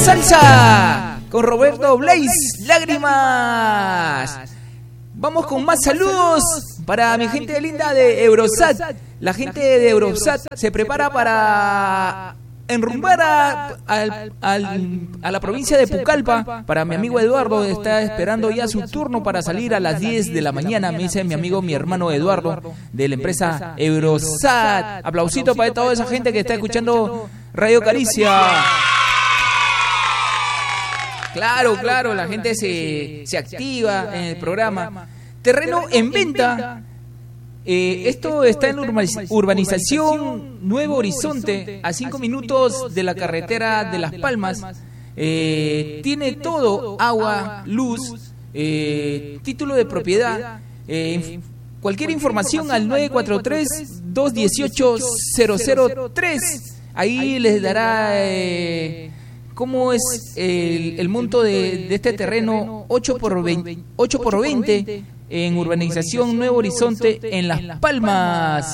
Salsa con Roberto Blaze, Lágrimas. Vamos con más saludos para mi gente linda de Eurosat. La gente de Eurosat se prepara para enrumbar a la provincia de Pucallpa. Para mi amigo Eduardo, está esperando ya su turno para salir a las 10 de la mañana. Me dice mi amigo, mi hermano Eduardo, de la empresa Eurosat. Aplausito para toda esa gente que está escuchando Radio Caricia. Claro, la gente se activa en el programa. Terreno en venta. Esto está en urbanización Nuevo Horizonte, a 5 minutos de la carretera de Las Palmas. Tiene todo: agua, luz, título de propiedad. Cualquier información al 943-218-003. Ahí les dará cómo es el monto de este terreno. 8 por 20 en urbanización Nuevo Horizonte en Las Palmas.